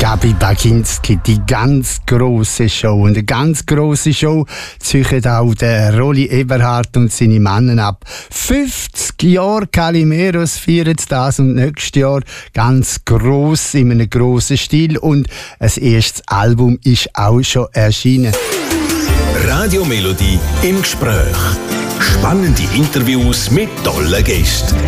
Gabi Baginski, die ganz grosse Show. Und eine ganz grosse Show züchen auch der Rolli Eberhardt und seine Männer ab. 50 Jahre Calimeros feiern das und nächstes Jahr ganz gross in einem grossen Stil. Und ein erstes Album ist auch schon erschienen. Radio Melodie im Gespräch. Spannende Interviews mit tollen Gästen.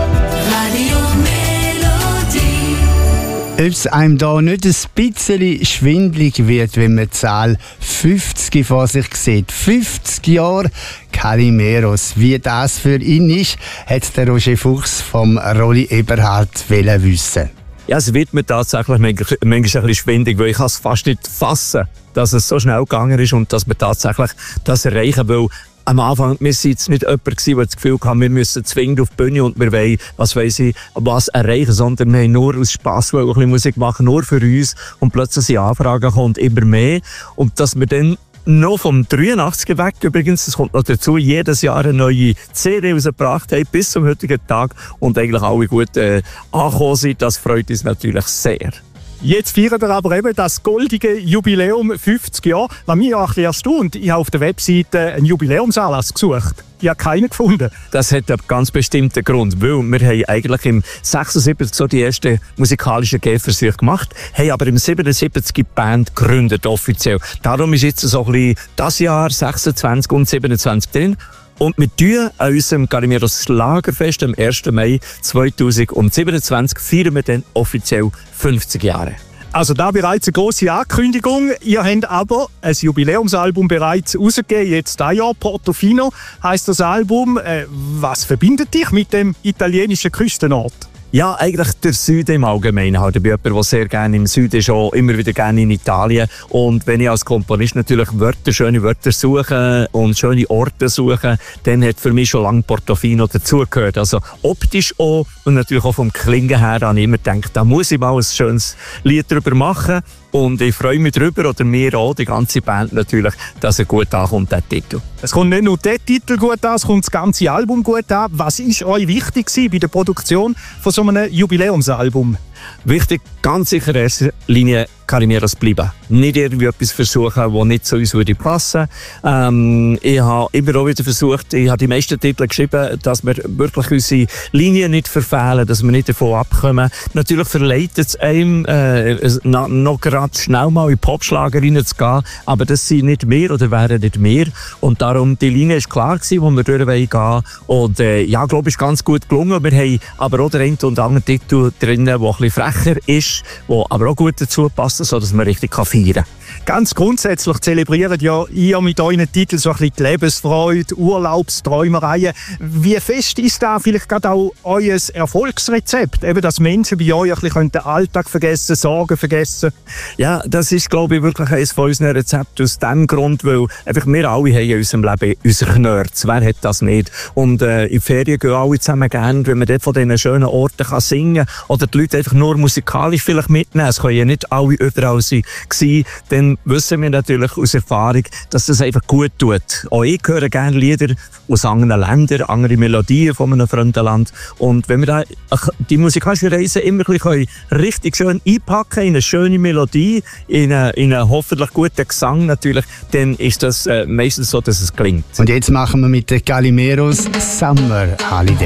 Ob es einem da nicht ein bisschen schwindelig wird, wenn man die Zahl 50 vor sich sieht. 50 Jahre Calimeros. Wie das für ihn ist, hat der Roger Fuchs vom Rolli Eberhardt wissen. Ja, es wird mir tatsächlich manchmal ein bisschen schwindig, weil ich es fast nicht fassen, dass es so schnell gegangen ist und dass wir tatsächlich das erreichen. Weil am Anfang, wir waren jetzt nicht jemand, der das Gefühl hatte, wir müssen zwingend auf die Bühne und wir wollen, was erreichen, sondern wir haben nur aus Spass ein bisschen Musik machen, nur für uns. Und plötzlich sind Anfragen kommt immer mehr. Und dass wir dann noch vom 83 weg, übrigens, das kommt noch dazu, jedes Jahr eine neue CD rausgebracht haben, bis zum heutigen Tag. Und eigentlich alle gut angekommen sind, das freut uns natürlich sehr. Jetzt feiern wir aber eben das goldige Jubiläum 50 Jahre. Was mich auch ein bisschen erstaunt, ich habe auf der Webseite einen Jubiläumsanlass gesucht. Ich habe keinen gefunden. Das hat einen ganz bestimmten Grund, weil wir haben eigentlich im 76 so die ersten musikalischen Gehversuche gemacht, haben aber im 77 die Band gegründet, offiziell. Darum ist jetzt so ein bisschen das Jahr 26 und 27 drin. Und wir tun an unserem Calimeros Lagerfest am 1. Mai 2027 feiern wir dann offiziell 50 Jahre. Also da bereits eine grosse Ankündigung. Ihr habt aber ein Jubiläumsalbum bereits rausgegeben, jetzt dieses Jahr. Portofino heisst das Album. Was verbindet dich mit dem italienischen Küstenort? Ja, eigentlich der Süden im Allgemeinen. Ich bin jemand, der sehr gerne im Süden ist, auch immer wieder gerne in Italien. Und wenn ich als Komponist natürlich schöne Wörter suche und schöne Orte suche, dann hat für mich schon lange Portofino dazugehört. Also optisch auch und natürlich auch vom Klingen her habe ich immer gedacht, da muss ich mal ein schönes Lied drüber machen. Und ich freue mich darüber, oder wir auch, die ganze Band natürlich, dass er gut ankommt, der Titel. Es kommt nicht nur der Titel gut an, es kommt das ganze Album gut an. Was war euch wichtig bei der Produktion von so einem Jubiläumsalbum? Wichtig, ganz sicher in erster Linie Calimeros bleiben. Nicht irgendwie etwas versuchen, das nicht zu uns passen würde. Ich habe immer auch wieder versucht, ich habe die meisten Titel geschrieben, dass wir wirklich unsere Linie nicht verfehlen, dass wir nicht davon abkommen. Natürlich verleitet es einem, noch gerade schnell mal in Popschlager reinzugehen, aber das sind nicht mehr oder wären nicht mehr. Und darum, die Linie ist klar gewesen, wo wir durchgehen wollen. Und ja, glaube ich, ist ganz gut gelungen. Wir haben aber auch den einen und anderen Titel drin, der ein bisschen frecher ist, der aber auch gut dazu passt, sodass man richtig feiern kann. Ganz grundsätzlich zelebriert ja ihr mit euren Titeln so ein bisschen die Lebensfreude, Urlaubsträumereien. Wie fest ist da vielleicht gerade auch euer Erfolgsrezept? Eben, dass Menschen bei euch ein bisschen den Alltag vergessen, Sorgen vergessen? Ja, das ist, glaube ich, wirklich eines von unseren Rezepten aus dem Grund, weil einfach wir alle haben in unserem Leben unsere Nerds. Wer hat das nicht? Und in Ferien gehen alle zusammen gerne, wenn man dort von diesen schönen Orten kann singen kann oder die Leute einfach nur musikalisch vielleicht mitnehmen. Es können ja nicht alle überall sein. Dann wissen wir natürlich aus Erfahrung, dass das einfach gut tut. Auch ich höre gerne Lieder aus anderen Ländern, andere Melodien von einem fremden Land. Und wenn wir da die musikalische Reise immer ein bisschen richtig schön einpacken in eine schöne Melodie, in einen hoffentlich guten Gesang natürlich, dann ist das meistens so, dass es gelingt. Und jetzt machen wir mit den Calimeros Summer Holiday.